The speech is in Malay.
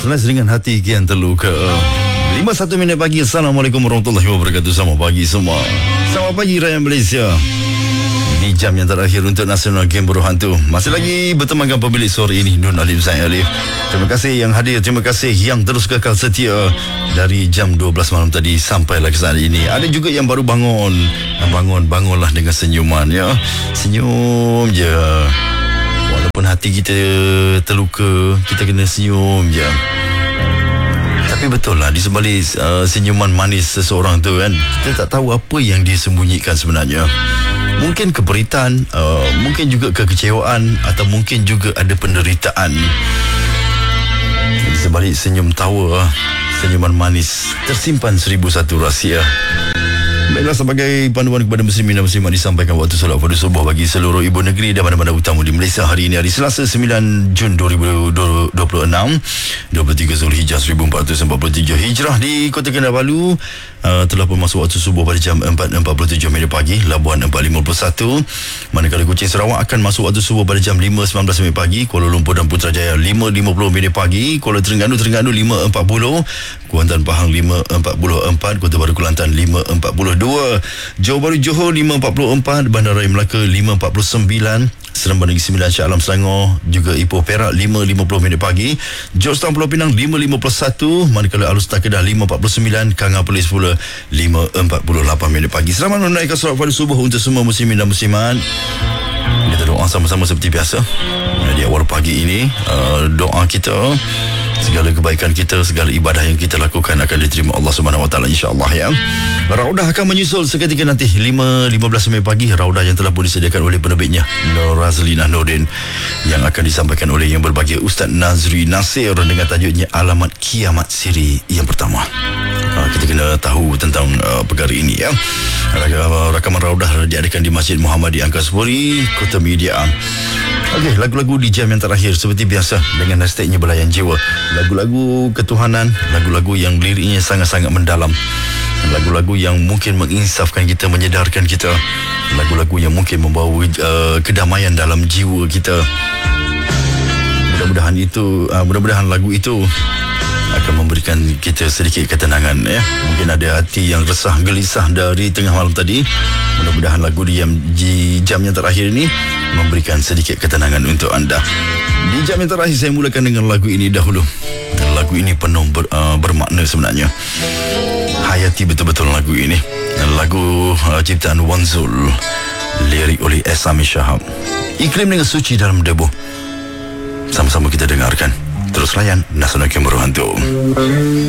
Selas dengan hati kian terluka. 51 minit pagi. Assalamualaikum warahmatullahi wabarakatuh. Selamat pagi semua. Selamat pagi rakyat Malaysia. Di jam yang terakhir untuk Nasional Game Buruh Hantu. Masih lagi bertemankan pemilik sore ini, Nun Alif Zain Alif. Terima kasih yang hadir, terima kasih yang terus kekal setia dari jam 12 malam tadi sampailah ke saat ini. Ada juga yang baru bangun. Bangunlah dengan senyuman ya. Senyum je. Walaupun hati kita terluka, kita kena senyum je. Tapi betul lah, di sebalik senyuman manis seseorang tu kan, kita tak tahu apa yang dia sembunyikan sebenarnya. Mungkin keberitaan, mungkin juga kekecewaan, atau mungkin juga ada penderitaan. Di sebalik senyum tawa, senyuman manis, tersimpan 1001 rahsia. Baiklah, sebagai panduan kepada muslimin dan muslimat, disampaikan waktu solat fardu subuh bagi seluruh ibu negeri dan mana-mana utama di Malaysia. Hari ini hari Selasa 9 Jun 2026, 23 Zulhijjah 1443 Hijrah. Di Kota Kinabalu telah pun masuk waktu subuh pada jam 4.47 minit pagi. Labuan 4.51. Manakala Kuching Sarawak akan masuk waktu subuh pada jam 5.19 minit pagi. Kuala Lumpur dan Putrajaya 5.50 minit pagi. Kuala Terengganu 5.40. Kuantan Pahang 5.44. Kota Baru Kelantan 5.42. Johor Bahru Johor 5.44. Bandaraya Melaka 5.49. Seremban Negeri Sembilan Shah Alam Selangor juga Ipoh Perak 5.50 minit pagi. Georgetown Pulau Pinang 5.51. Manakala Alustar Kedah 5.49. Kanga Perlis pula 5.48 minit pagi. Selamat menunaikan solat fardu subuh untuk semua muslimin dan muslimat. Kita doa sama-sama seperti biasa di awal pagi ini. Doa kita, segala kebaikan kita, segala ibadah yang kita lakukan akan diterima Allah Subhanahu Wa Taala, insya-Allah ya. Raudah akan menyusul seketika nanti 5.15 minit pagi. Raudah yang telah pun disediakan oleh penerbitnya Nur Razlina Nordin, yang akan disampaikan oleh yang berbahagia Ustaz Nazri Nasir dengan tajuknya Alamat Kiamat Siri yang pertama. Kita kena tahu tentang perkara ini ya. Rakaman Raudah diadakan di Masjid Muhammadi Angkaspuri, Kota Media. Okey, lagu-lagu di jam yang terakhir seperti biasa dengan hashtagnya Belayan Jiwa. Lagu-lagu ketuhanan, lagu-lagu yang liriknya sangat-sangat mendalam, lagu-lagu yang mungkin menginsafkan kita, menyedarkan kita, lagu-lagu yang mungkin membawa kedamaian dalam jiwa kita. Mudah-mudahan lagu itu akan memberikan kita sedikit ketenangan ya. Mungkin ada hati yang resah, gelisah dari tengah malam tadi. Mudah-mudahan lagu di jam yang terakhir ini memberikan sedikit ketenangan untuk anda. Di jam yang terakhir saya mulakan dengan lagu ini dahulu. Lagu ini penuh bermakna sebenarnya. Hayati betul-betul lagu ini. Lagu ciptaan Wan Zul, lirik oleh Esami Shahab. Iklim dengan suci dalam debu. Sama-sama kita dengarkan. Terus layan Nasional Game Buruh Hantu.